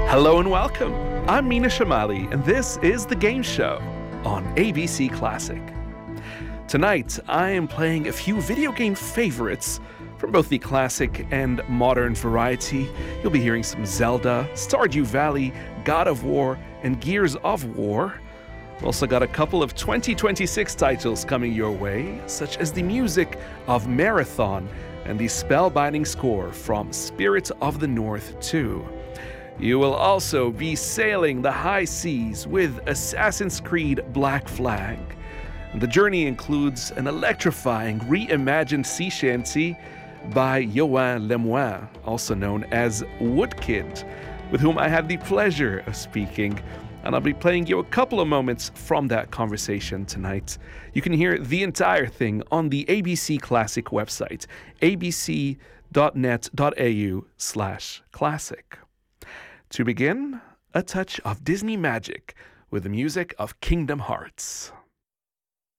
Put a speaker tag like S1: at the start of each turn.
S1: Hello and welcome. I'm Mina Shamali, and this is The Game Show on ABC Classic. Tonight, I am playing a few video game favorites from both the classic and modern variety. You'll be hearing some Zelda, Stardew Valley, God of War, and Gears of War. We've also got a couple of 2026 titles coming your way, such as the music of Marathon and the spellbinding score from Spirit of the North 2. You will also be sailing the high seas with Assassin's Creed Black Flag. The journey includes an electrifying reimagined sea shanty by Yoann Lemoine, also known as Woodkid, with whom I had the pleasure of speaking, and I'll be playing you a couple of moments from that conversation tonight. You can hear the entire thing on the ABC Classic website, abc.net.au/classic. To begin, a touch of Disney magic with the music of Kingdom Hearts.